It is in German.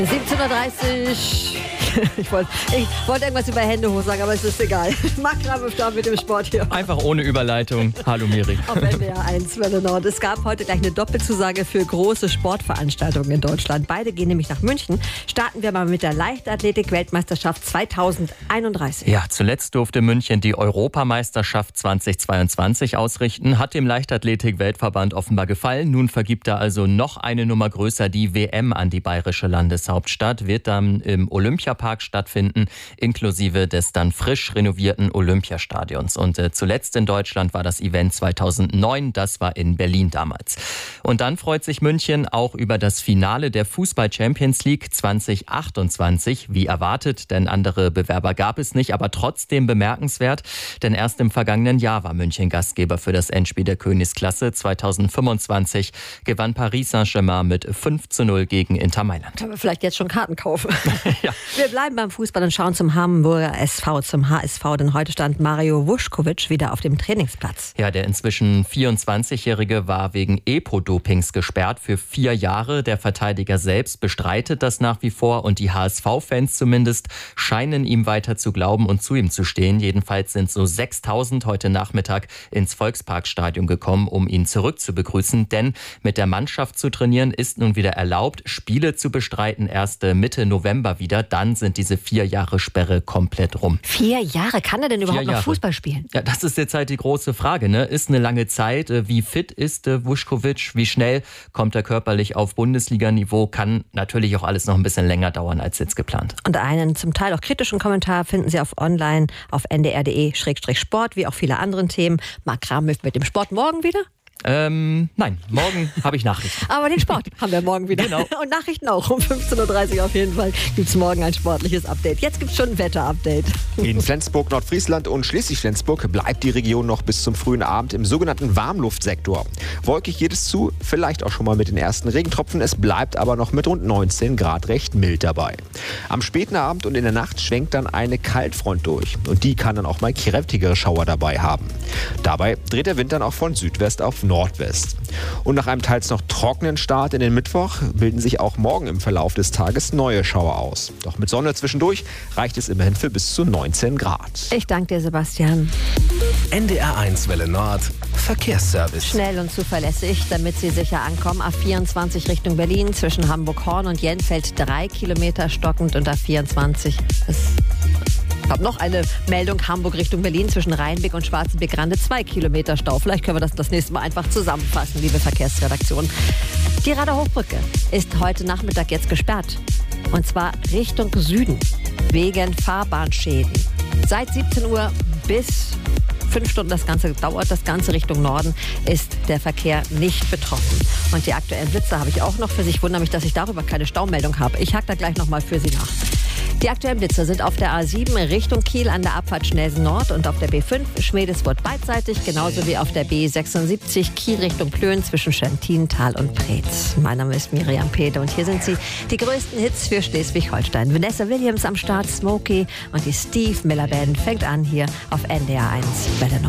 17.30 Uhr. Ich wollte irgendwas über Hände hoch sagen, aber es ist egal. Marc Rabe startet mit dem Sport hier. Einfach ohne Überleitung. Hallo Miri. Auf NDR 1 Welle Nord. Es gab heute gleich eine Doppelzusage für große Sportveranstaltungen in Deutschland. Beide gehen nämlich nach München. Starten wir mal mit der Leichtathletik-Weltmeisterschaft 2031. Ja, zuletzt durfte München die Europameisterschaft 2022 ausrichten. Hat dem Leichtathletik-Weltverband offenbar gefallen. Nun vergibt er also noch eine Nummer größer die WM an die bayerische Landeshauptstadt. Wird dann im Olympiapark stattfinden, inklusive des dann frisch renovierten Olympiastadions. Und zuletzt in Deutschland war das Event 2009, das war in Berlin damals. Und dann freut sich München auch über das Finale der Fußball-Champions League 2028, wie erwartet, denn andere Bewerber gab es nicht, aber trotzdem bemerkenswert, denn erst im vergangenen Jahr war München Gastgeber für das Endspiel der Königsklasse. 2025 gewann Paris Saint-Germain mit 5:0 gegen Inter Mailand. Können wir vielleicht jetzt schon Karten kaufen? Ja. Wir bleiben beim Fußball und schauen zum Hamburger SV, zum HSV, denn heute stand Mario Vuskovic wieder auf dem Trainingsplatz. Ja, der inzwischen 24-Jährige war wegen EPO-Dopings gesperrt für 4 Jahre. Der Verteidiger selbst bestreitet das nach wie vor und die HSV-Fans zumindest scheinen ihm weiter zu glauben und zu ihm zu stehen. Jedenfalls sind so 6.000 heute Nachmittag ins Volksparkstadion gekommen, um ihn zurück zu begrüßen. Denn mit der Mannschaft zu trainieren ist nun wieder erlaubt. Spiele zu bestreiten erst Mitte November wieder. Dann sind diese 4 Jahre Sperre komplett rum. 4 Jahre? Kann er denn überhaupt noch Fußball spielen? Ja, das ist jetzt halt die große Frage, ne? Ist eine lange Zeit. Wie fit ist Vuskovic? Wie schnell kommt er körperlich auf Bundesliga-Niveau? Kann natürlich auch alles noch ein bisschen länger dauern als jetzt geplant. Und einen zum Teil auch kritischen Kommentar finden Sie auf online auf ndr.de/sport, wie auch viele andere Themen. Marc Rabe mit dem Sport morgen wieder? Nein, morgen habe ich Nachrichten. Aber den Sport haben wir morgen wieder. Genau. Und Nachrichten auch. Um 15.30 Uhr auf jeden Fall gibt es morgen ein sportliches Update. Jetzt gibt es schon ein Wetter-Update. In Flensburg, Nordfriesland und Schleswig-Flensburg bleibt die Region noch bis zum frühen Abend im sogenannten Warmluftsektor. Wolkig geht es zu, vielleicht auch schon mal mit den ersten Regentropfen. Es bleibt aber noch mit rund 19 Grad recht mild dabei. Am späten Abend und in der Nacht schwenkt dann eine Kaltfront durch. Und die kann dann auch mal kräftigere Schauer dabei haben. Dabei dreht der Wind dann auch von Südwest auf Nordwest. Und nach einem teils noch trockenen Start in den Mittwoch bilden sich auch morgen im Verlauf des Tages neue Schauer aus. Doch mit Sonne zwischendurch reicht es immerhin für bis zu 19 Grad. Ich danke dir, Sebastian. NDR 1 Welle Nord Verkehrsservice. Schnell und zuverlässig, damit Sie sicher ankommen. A24 Richtung Berlin zwischen Hamburg-Horn und Jenfeld 3 Kilometer stockend und A24 Ich habe noch eine Meldung, Hamburg Richtung Berlin zwischen Rheinbeck und Schwarzenbeck-Grande 2 Kilometer Stau. Vielleicht können wir das nächste Mal einfach zusammenfassen, liebe Verkehrsredaktion. Die Rader Hochbrücke ist heute Nachmittag jetzt gesperrt. Und zwar Richtung Süden, wegen Fahrbahnschäden. Seit 17 Uhr bis 5 Stunden dauert das Ganze Richtung Norden, ist der Verkehr nicht betroffen. Und die aktuellen Blitzer habe ich auch noch für Sie. Ich wundere mich, dass ich darüber keine Staumeldung habe. Ich hake da gleich nochmal für Sie nach. Die aktuellen Blitzer sind auf der A7 Richtung Kiel an der Abfahrt Schnelsen Nord und auf der B5 Schmedeswort beidseitig, genauso wie auf der B76 Kiel Richtung Plön zwischen Schentинtal und Preetz. Mein Name ist Miriam Peter und hier sind sie, die größten Hits für Schleswig-Holstein. Vanessa Williams am Start, Smokey und die Steve Miller Band fängt an hier auf NDR 1 Welle Nord.